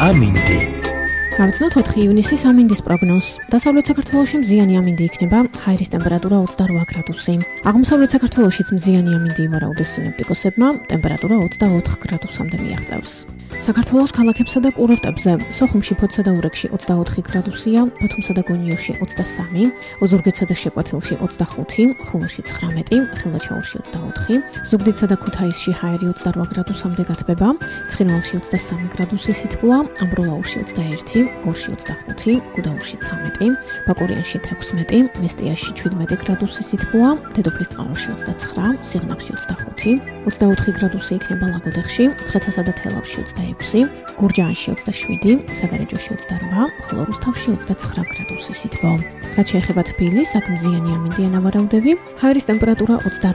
ამინდი. გავიცნოთ 4 ივნისის ამინდის პროგნოზს. დასავლეთ საქართველოში მზიანი ამინდი იქნება, ჰაერის ტემპერატურა 28 გრადუსი. აღმოსავლეთ საქართველოშიც მზიანი ამინდი ივარაუდეს სინოპტიკოსებმა, ტემპერატურა 24 გრადუსამდე მიაღწევს. საქართველოს ქალაქებსა და კურორტებზე სოხუმში, ფოთსა და ურეკში 24 გრადუსია, ბათუმსა და გონიოში 23, ოზურგეთსა და შეკვეთილში 25, ხულოში 19, ხილვაჩაურში 24, ზუგდიდსა და ქუთაისში ჰაერი 28 გრადუსამდე გათბება, ცხინვალში 23 გრადუსი სითბოა, ამბროლაურში 21, გორში 25, გუდაურში 13, ბაკურიანში 16, მესტიაში 17 გრადუსი სითბოა, დედოფლისწყაროში 29, სიღნაღში 25, 24 გრადუსი იქნება ლაგოდეხში, ცხეთასა და თელავში 26, გურჯაანში 27, საგარეჯოში 28, ხოლო რუსთავში 29 გრადუსი სითბო. რაც შეეხება თბილისს, აქ მზიანი ამინდია ნავარაუდები, ჰაერის ტემპერატურა 28